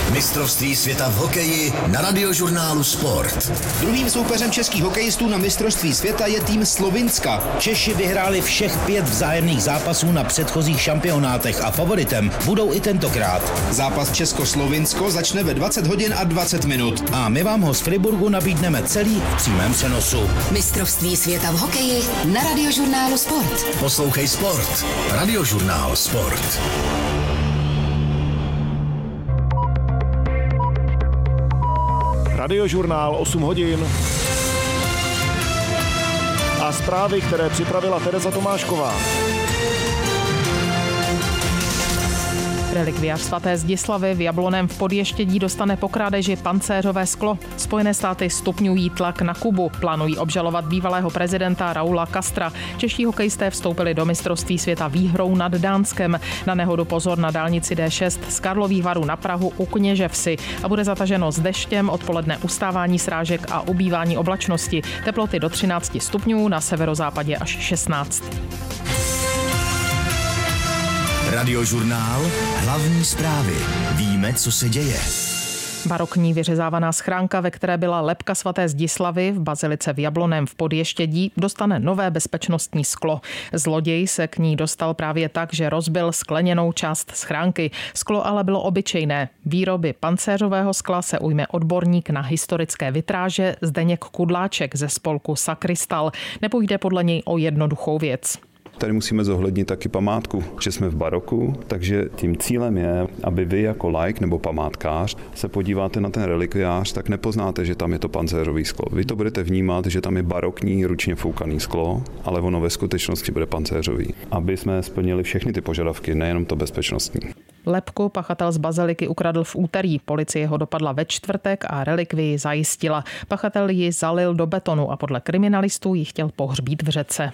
Mistrovství světa v hokeji na Radiožurnálu Sport. Druhým soupeřem českých hokejistů na mistrovství světa je tým Slovinska. Češi vyhráli všech 5 vzájemných zápasů na předchozích šampionátech a favoritem budou i tentokrát. Zápas Česko-Slovinsko začne ve 20 hodin a 20 minut. A my vám ho z Friburgu nabídneme celý v přímém přenosu. Mistrovství světa v hokeji na Radiožurnálu Sport. Poslouchej Sport. Radiožurnál Sport. Radiožurnál 8 hodin. A zprávy, které připravila Tereza Tomášková. Relikviář svaté Zdislavy v Jablonném v Podještědí dostane po krádeži pancéřové sklo. Spojené státy stupňují tlak na Kubu. Plánují obžalovat bývalého prezidenta Raula Castra. Čeští hokejisté vstoupili do mistrovství světa výhrou nad Dánskem. Na nehodu pozor na dálnici D6 z Karlových Varů na Prahu u Kněževsi. A bude zataženo s deštěm, odpoledne ustávání srážek a ubývání oblačnosti. Teploty do 13 stupňů, na severozápadě až 16. Radiožurnál, hlavní zprávy. Víme, co se děje. Barokní vyřezávaná schránka, ve které byla lebka svaté Zdislavy v bazilice v Jablonném v Podještědí, dostane nové bezpečnostní sklo. Zloděj se k ní dostal právě tak, že rozbil skleněnou část schránky. Sklo ale bylo obyčejné. Výroby pancéřového skla se ujme odborník na historické vitráže Zdeněk Kudláček ze spolku Sakristal. Nepůjde podle něj o jednoduchou věc. Tady musíme zohlednit taky památku, že jsme v baroku, takže tím cílem je, aby vy jako laik nebo památkář se podíváte na ten relikviář, tak nepoznáte, že tam je to pancéřový sklo. Vy to budete vnímat, že tam je barokní ručně foukaný sklo, ale ono ve skutečnosti bude pancéřový. Aby jsme splnili všechny ty požadavky, nejenom to bezpečnostní. Lebku pachatel z baziliky ukradl v úterý. Policie ho dopadla ve čtvrtek a relikvii zajistila. Pachatel ji zalil do betonu a podle kriminalistů ji chtěl pohřbít v řece.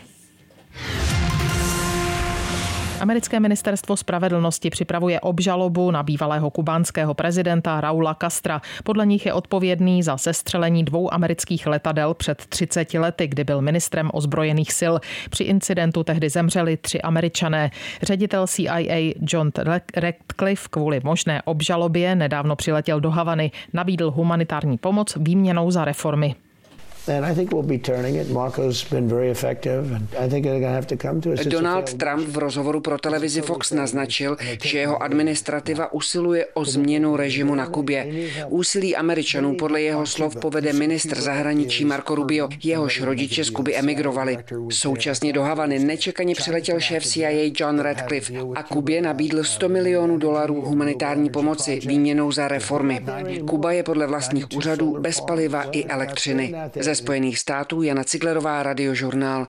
Americké ministerstvo spravedlnosti připravuje obžalobu na bývalého kubánského prezidenta Raula Castra. Podle nich je odpovědný za sestřelení 2 amerických letadel před 30 lety, kdy byl ministrem ozbrojených sil. Při incidentu tehdy zemřeli 3 Američané. Ředitel CIA John Ratcliffe kvůli možné obžalobě nedávno přiletěl do Havany. Nabídl humanitární pomoc výměnou za reformy. Donald Trump v rozhovoru pro televizi Fox naznačil, že jeho administrativa usiluje o změnu režimu na Kubě. Úsilí Američanů podle jeho slov povede ministr zahraničí Marco Rubio, jehož rodiče z Kuby emigrovali. Současně do Havany nečekaně přiletěl šéf CIA John Ratcliffe a Kubě nabídl $100 milionů humanitární pomoci výměnou za reformy. Kuba je podle vlastních úřadů bez paliva i elektřiny. Ze Spojených států Jana Ciglerová, Radiožurnál.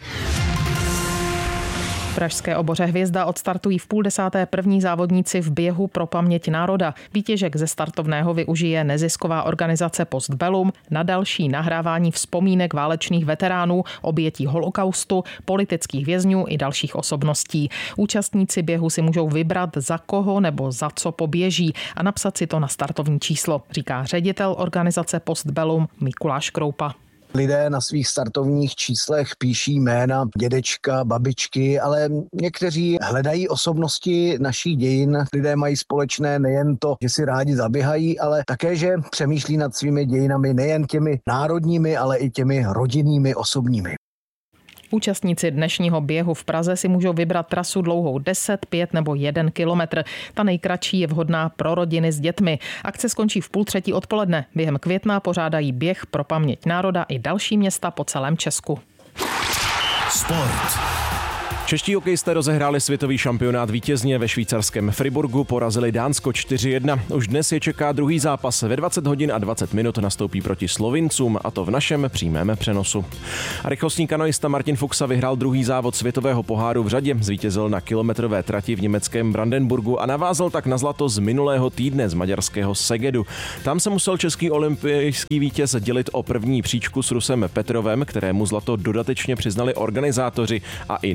Pražské oboře Hvězda odstartují v 9:30 první závodníci v běhu pro paměť národa. Výtěžek ze startovného využije nezisková organizace Postbellum na další nahrávání vzpomínek válečných veteránů, obětí holokaustu, politických vězňů i dalších osobností. Účastníci běhu si můžou vybrat, za koho nebo za co poběží a napsat si to na startovní číslo, říká ředitel organizace Postbellum Mikuláš Kroupa. Lidé na svých startovních číslech píší jména dědečka, babičky, ale někteří hledají osobnosti našich dějin. Lidé mají společné nejen to, že si rádi zaběhají, ale také, že přemýšlí nad svými dějinami nejen těmi národními, ale i těmi rodinnými, osobními. Účastníci dnešního běhu v Praze si můžou vybrat trasu dlouhou 10, 5 nebo 1 kilometr. Ta nejkratší je vhodná pro rodiny s dětmi. Akce skončí v 2:30 odpoledne. Během května pořádají běh pro paměť národa i další města po celém Česku. Sport. Čeští hokejisté rozehráli světový šampionát vítězně ve švýcarském Friburgu, porazili Dánsko 4-1. Už dnes je čeká druhý zápas. Ve 20 hodin a 20 minut nastoupí proti Slovincům, a to v našem přímém přenosu. A rychlostní kanoista Martin Fuxa vyhrál druhý závod světového poháru v řadě, zvítězil na kilometrové trati v německém Brandenburgu a navázal tak na zlato z minulého týdne z maďarského Segedu. Tam se musel český olympijský vítěz dělit o první příčku s Rusem Petrovem, kterému zlato dodatečně přiznali organizátoři, a i na to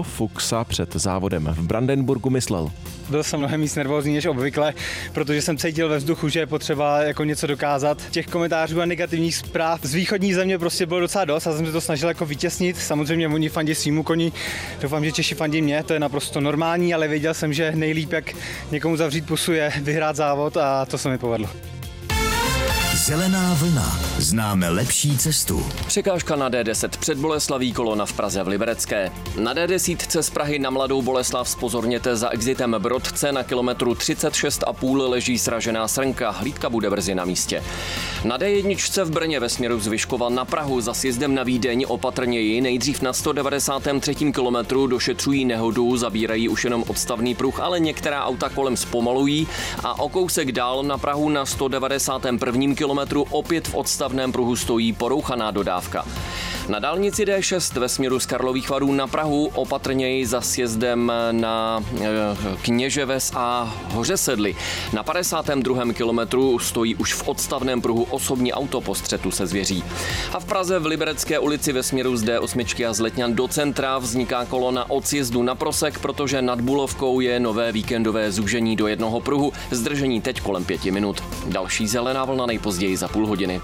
Fuchsa před závodem v Brandenburgu myslel. Byl jsem mnohem víc nervózní než obvykle, protože jsem cítil ve vzduchu, že je potřeba jako něco dokázat. Těch komentářů a negativních zpráv z východní země prostě bylo docela dost a jsem se to snažil jako vytěsnit. Samozřejmě oni fandí svýmu koni, doufám, že Češi fandí mě, to je naprosto normální, ale věděl jsem, že nejlíp, jak někomu zavřít pusu, je vyhrát závod a to se mi povedlo. Zelená vlna. Známe lepší cestu. Překážka na D10 před Boleslaví, kolona v Praze v Liberecké. Na D10 z Prahy na Mladou Boleslav zpozorněte za exitem Brodce na kilometru 36,5 leží sražená srnka. Hlídka bude brzy na místě. Na D1 v Brně ve směru z Vyškova na Prahu za sjezdem na Vídeň opatrněji. Nejdřív na 193. kilometru došetřují nehodu, zabírají už jenom odstavný pruh, ale některá auta kolem zpomalují a o kousek dál na Prahu na 191. kilometru opět v odstavném pruhu stojí porouchaná dodávka. Na dálnici D6 ve směru z Karlových Varů na Prahu opatrněji za sjezdem na Kněževes a Hořesedly. Na 52. kilometru stojí už v odstavném pruhu osobní auto po střetu se zvěří. A v Praze v Liberecké ulici ve směru z D8 a z Letňan do centra vzniká kolona od sjezdu na Prosek, protože nad Bulovkou je nové víkendové zúžení do jednoho pruhu. Zdržení teď kolem 5 minut. Další zelená vlna nejpozději za půl hodiny.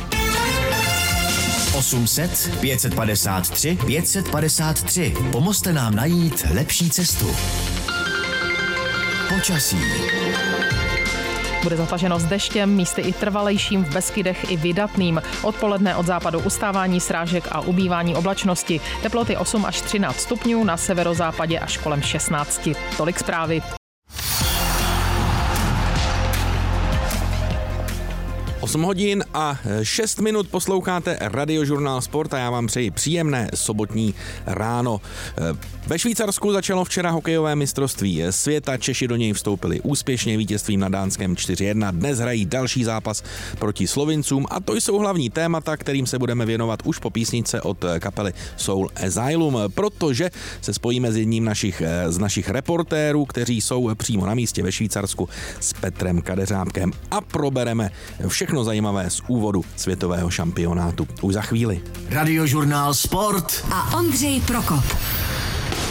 800 553 553. Pomozte nám najít lepší cestu. Počasí. Bude zataženo s deštěm, místy i trvalejším, v Beskydech i vydatným. Odpoledne od západu ustávání srážek a ubývání oblačnosti. Teploty 8 až 13 stupňů, na severozápadě až kolem 16. Tolik zprávy. 8 hodin a 6 minut posloucháte Radiožurnál Sport a já vám přeji příjemné sobotní ráno. Ve Švýcarsku začalo včera hokejové mistrovství světa, Češi do něj vstoupili úspěšně vítězstvím na dánském 4-1. Dnes hrají další zápas proti Slovincům a to jsou hlavní témata, kterým se budeme věnovat už po písničce od kapely Soul Asylum, protože se spojíme s jedním z našich reportérů, kteří jsou přímo na místě ve Švýcarsku, s Petrem Kadeřábkem a probereme všechno zajímavé z úvodu světového šampionátu. Už za chvíli. Radiožurnál Sport a Ondřej Prokop.